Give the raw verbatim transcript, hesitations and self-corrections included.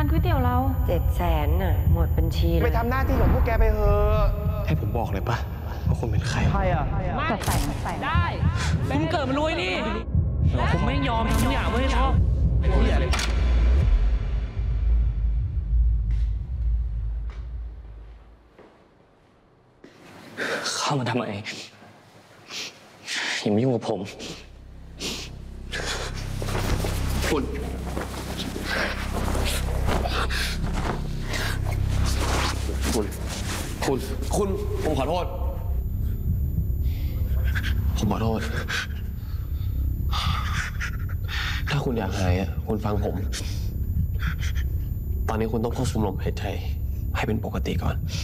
านก๋วยเตี๋ยวเราเจ็ดแสนน่ะหมดบัญชีเลยไปทำหน้าที่ของพวกแกไปเถอะให้ผมบอกเลยปะว่าคุณเป็นใครใครอ่ะไม่แต่ได้คุณเกิดมารวยนี่ผมไม่ยอมทำทุกอย่างเพื่อให้พ่อเข้ามาทำไมอย่ามายุ่งกับผมคุณคุณคุณคุณผมขอโทษผมขอโทษถ้าคุณอยากหายอ่ะคุณฟังผมตอนนี้คุณต้องควบคุมลมหายใจให้เป็นปกติก่อน